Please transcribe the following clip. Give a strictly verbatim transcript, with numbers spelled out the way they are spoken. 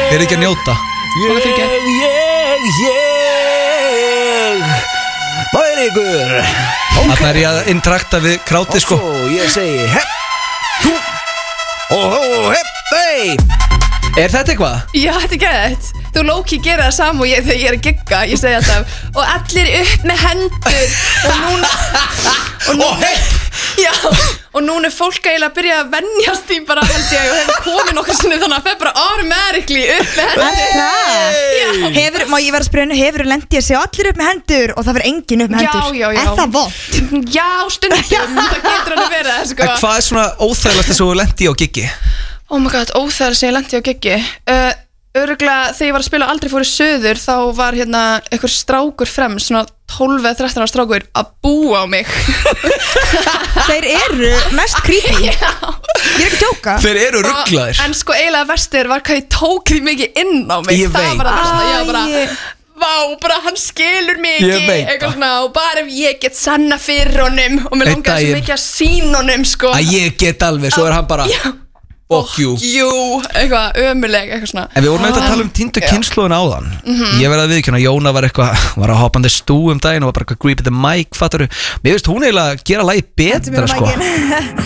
Þeir eru ekki að njóta. Ég, ég, ég Bæri ykkur Það er ég að interakta við krátið sko. Og svo ég segi hepp Tú Og hepp Hei Er þetta eitthvað? Já, þetta er gett. Þú Loki gerir það saman og ég, þegar ég er að gigga, ég segi alltaf og allir upp með hendur og núna og núna, já, og núna er fólk eiginlega að byrja að venjast því bara held ég og hefur komið nokkur sinni þannig að það fer bara automatically upp með hendur. Hefur, má ég vera að spyrja hennu, hefur þú lendið að segja allir upp með hendur og það verður enginn upp með Já, hendur? já, já. Er það vont? Já, stundum, það getur hann að vera það, sko. En hvað er svona óþægilegt þess að þú lendi á giggi? Oh my god, óþægilegt sem ég lendi á giggi. Uh, Öruglega þegar ég var að spila Aldrei fór í söður þá var hérna einhver strákur frem svona tólf eða þrettán ára strákur að búa á mig. Þeir eru mest creepy. Ég er ekki að djóka. Þeir eru rugglaðir. En sko eiginlega verstir var hvað ég tók því mikið inn á mig. Ég Það veit. var það besta, ég var bara Æ. vá, bara hann skilur mig Ég ekki veit það. eitthvað svona og bara ef ég get sanna fyrir honum og mér Einn langar svo daginn. mikið að sína honum sko. Að ég get alveg, svo er hann bara Já. Fuck you. Jú, eitthvað ömuleg, eitthvað svona. En við vorum eitthvað að tala um týndu kynslóðina áðan. Ég verði að viðkynna, Jóna var eitthvað var að hoppandi stú um daginn og var bara eitthvað creepy the mic, fattar du. Mér veist hún eiginlega að gera lagið betra sko.